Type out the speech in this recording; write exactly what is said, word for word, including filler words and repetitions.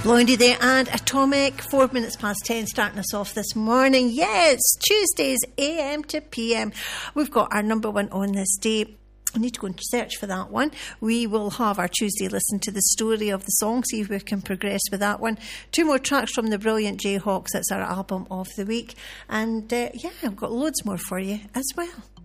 Blondie there and Atomic, four minutes past ten, starting us off this morning. Yes, Tuesdays, A M to P M. We've got our number one on this day. I need to go and search for that one. We will have our Tuesday listen to the story of the song, see if we can progress with that one. Two more tracks from the brilliant Jayhawks. That's our album of the week. And uh, yeah, I've got loads more for you as well.